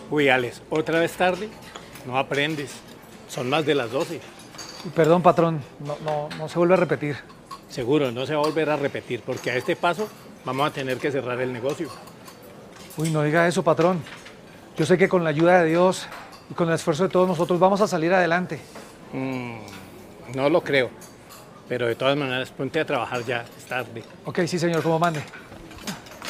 Uy, Alex, ¿otra vez tarde? No aprendes. Son más de las 12. Perdón, patrón, no se vuelve a repetir. Seguro, no se va a volver a repetir, porque a este paso vamos a tener que cerrar el negocio. Uy, no diga eso, patrón. Yo sé que con la ayuda de Dios y con el esfuerzo de todos nosotros vamos a salir adelante. No lo creo. Pero de todas maneras, ponte a trabajar ya, es tarde. Ok, sí, señor, como mande.